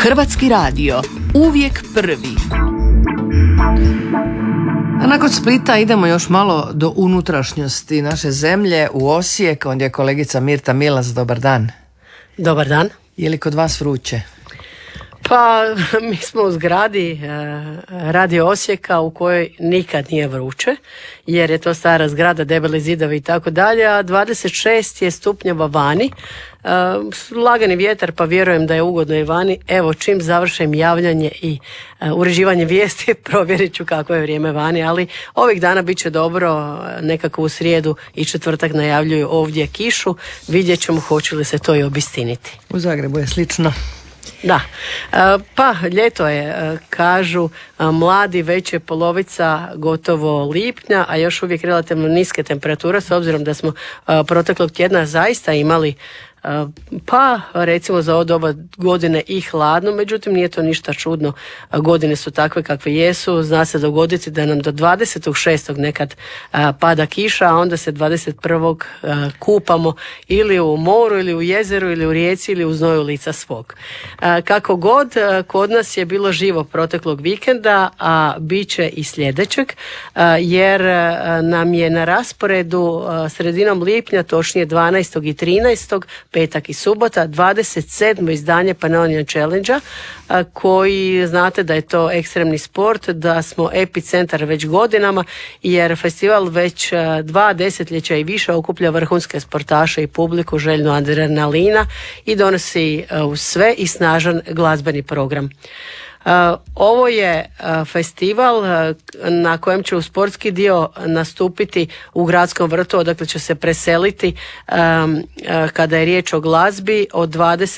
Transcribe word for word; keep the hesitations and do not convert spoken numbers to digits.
Hrvatski radio, uvijek prvi. A nakon Splita idemo još malo do unutrašnjosti naše zemlje, u Osijek, ondje je kolegica Mirta Milas. Dobar dan. Dobar dan. Je li kod vas vruće? Pa mi smo u zgradi e, Radio Osijeka u kojoj nikad nije vruće, jer je to stara zgrada, debeli zidovi i tako dalje, a dvadeset šest je stupnjeva vani, e, lagani vjetar, pa vjerujem da je ugodno i vani. Evo, čim završim javljanje i e, uređivanje vijesti, provjerit ću kako je vrijeme vani, ali ovih dana bit će dobro, nekako u srijedu i četvrtak najavljuju ovdje kišu, vidjet ćemo hoće li se to i obistiniti. U Zagrebu je slično. Da, pa ljeto je, kažu mladi, već je polovica gotovo lipnja, a još uvijek relativno niske temperature, s obzirom da smo proteklog tjedna zaista imali pa recimo za ovo doba godine i hladno, međutim nije to ništa čudno, godine su takve kakve jesu, zna se dogoditi da nam do dvadeset šestog nekad a, pada kiša, a onda se dvadeset prvog a, kupamo ili u moru ili u jezeru ili u rijeci ili u znoju lica svog. A, kako god, a, kod nas je bilo živo proteklog vikenda, a bit će i sljedećeg, a, jer a, nam je na rasporedu a, sredinom lipnja, točnije dvanaestog i trinaestog, petak i subota, dvadeset sedmo izdanje Pannonian Challenge-a, koji znate da je to ekstremni sport, da smo epicentar već godinama, jer festival već dva desetljeća i više okuplja vrhunske sportaše i publiku željnu adrenalina i donosi uz sve i snažan glazbeni program. Uh, ovo je uh, festival uh, na kojem će u sportski dio nastupiti u Gradskom vrtu, odakle će se preseliti um, uh, kada je riječ o glazbi od dvadeset